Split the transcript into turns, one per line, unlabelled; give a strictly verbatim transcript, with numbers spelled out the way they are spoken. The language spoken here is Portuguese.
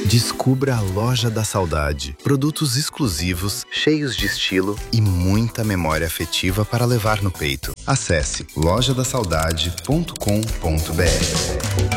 Descubra a Loja da Saudade. Produtos exclusivos, cheios de estilo e muita memória afetiva para levar no peito. Acesse loja da saudade ponto com ponto br.